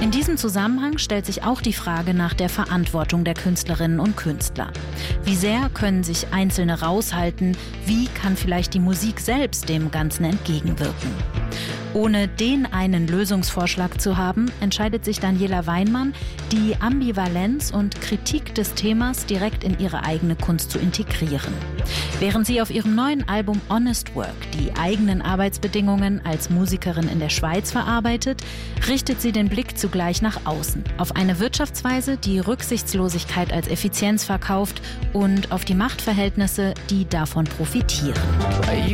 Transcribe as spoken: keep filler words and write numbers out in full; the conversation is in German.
In diesem Zusammenhang stellt sich auch die Frage nach der Verantwortung der Künstlerinnen und Künstler. Wie sehr können sich Einzelne raushalten? Wie kann vielleicht die Musik selbst dem Ganzen entgegenwirken? Ohne den einen Lösungsvorschlag zu haben, entscheidet sich Daniela Weinmann, die Ambivalenz und Kritik des Themas direkt in ihre eigene Kunst zu integrieren. Während sie auf ihrem neuen Album Honest Work die eigenen Arbeitsbedingungen als Musikerin in der Schweiz verarbeitet, richtet sie den Blick zugleich nach außen, auf eine Wirtschaftsweise, die Rücksichtslosigkeit als Effizienz verkauft und auf die Machtverhältnisse, die davon profitieren.